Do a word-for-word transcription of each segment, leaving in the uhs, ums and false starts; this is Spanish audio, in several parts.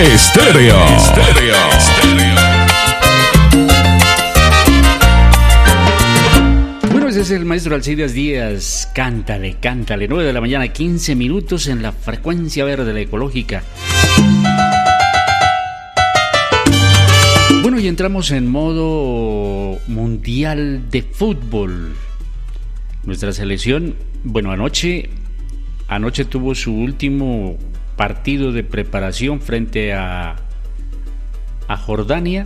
Estéreo. Estéreo. Bueno, ese es el maestro Alcides Díaz. Cántale, cántale. nueve de la mañana, quince minutos en la frecuencia verde, la ecológica. Bueno, y entramos en modo mundial de fútbol. Nuestra selección, bueno, anoche, anoche tuvo su último partido de preparación frente a, a Jordania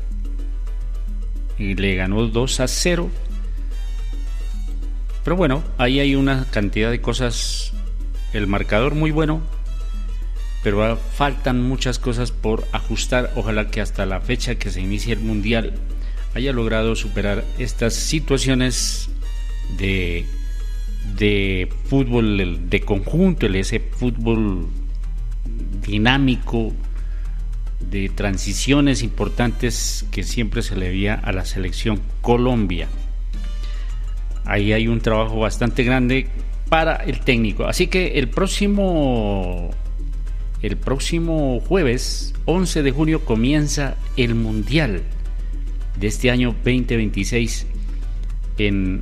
y le ganó dos a cero. Pero bueno, ahí hay una cantidad de cosas, el marcador muy bueno, pero faltan muchas cosas por ajustar. Ojalá que hasta la fecha que se inicie el Mundial haya logrado superar estas situaciones de, de fútbol de conjunto, ese fútbol dinámico, de transiciones importantes que siempre se le veía a la selección Colombia. Ahí hay un trabajo bastante grande para el técnico. Así que el próximo el próximo jueves once de junio comienza el Mundial de este año veinte veintiséis en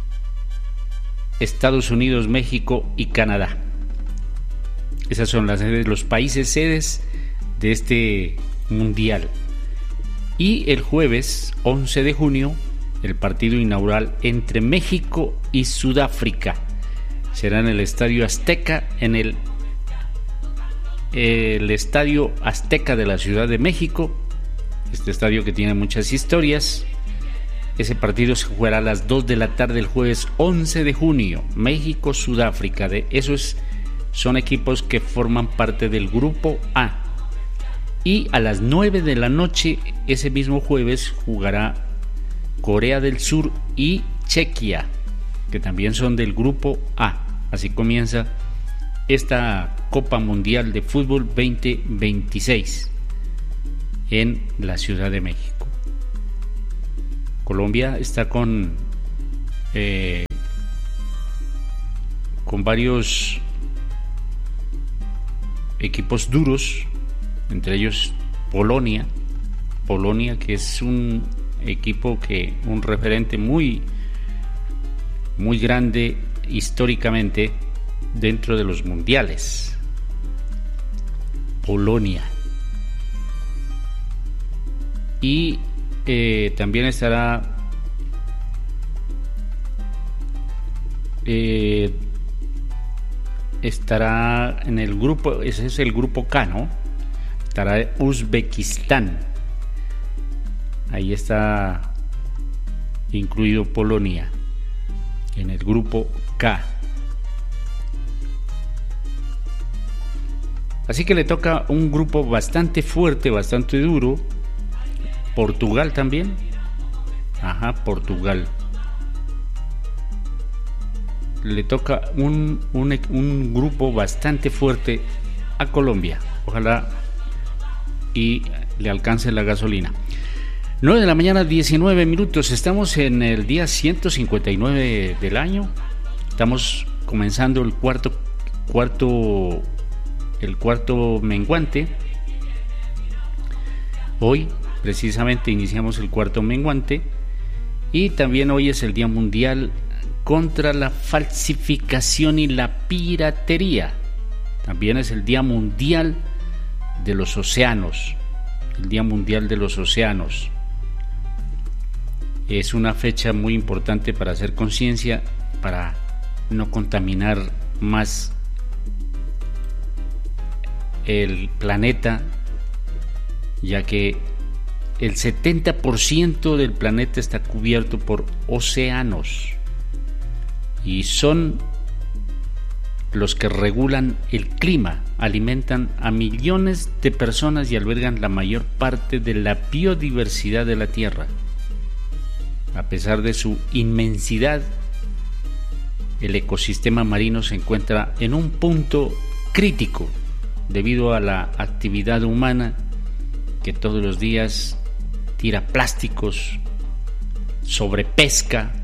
Estados Unidos, México y Canadá. Esas son las sedes, los países sedes de este Mundial. Y el jueves once de junio el partido inaugural entre México y Sudáfrica será en el Estadio Azteca, en el, el Estadio Azteca de la Ciudad de México. Este estadio que tiene muchas historias. Ese partido se jugará a las dos de la tarde el jueves once de junio. México-Sudáfrica. De esos son equipos que forman parte del Grupo A. Y a las nueve de la noche ese mismo jueves jugará Corea del Sur y Chequia, que también son del Grupo A. Así comienza esta Copa Mundial de Fútbol veinte veintiséis en la Ciudad de México. Colombia está con eh, con varios equipos duros, entre ellos Polonia, Polonia que es un equipo que un referente muy muy grande históricamente dentro de los mundiales. Polonia. Y eh, también estará eh, estará en el grupo, ese es el grupo K, ¿no? Estará Uzbekistán. Ahí está incluido Polonia en el grupo K. Así que le toca un grupo bastante fuerte, bastante duro. Portugal también. Ajá, Portugal. Le toca un, un, un grupo bastante fuerte a Colombia. Ojalá y le alcance la gasolina. nueve de la mañana, diecinueve minutos. Estamos en el día ciento cincuenta y nueve del año. Estamos comenzando el cuarto cuarto el cuarto menguante. Hoy precisamente iniciamos el cuarto menguante y también hoy es el Día Mundial contra la falsificación y la piratería. También es el Día Mundial de los Océanos. El Día Mundial de los Océanos. Es una fecha muy importante para hacer conciencia, para no contaminar más el planeta, ya que el setenta por ciento del planeta está cubierto por océanos y son los que regulan el clima, alimentan a millones de personas y albergan la mayor parte de la biodiversidad de la Tierra. A pesar de su inmensidad, el ecosistema marino se encuentra en un punto crítico debido a la actividad humana que todos los días tira plásticos, sobrepesca.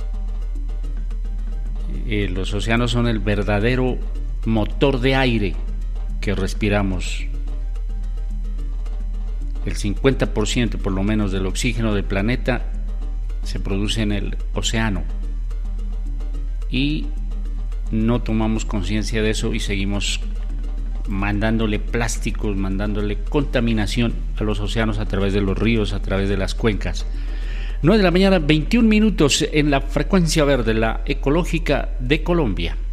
Eh, los océanos son el verdadero motor de aire que respiramos. el cincuenta por ciento por lo menos del oxígeno del planeta se produce en el océano. Y no tomamos conciencia de eso y seguimos mandándole plásticos, mandándole contaminación a los océanos a través de los ríos, a través de las cuencas. nueve de la mañana, veintiún minutos en la frecuencia verde, la ecológica de Colombia.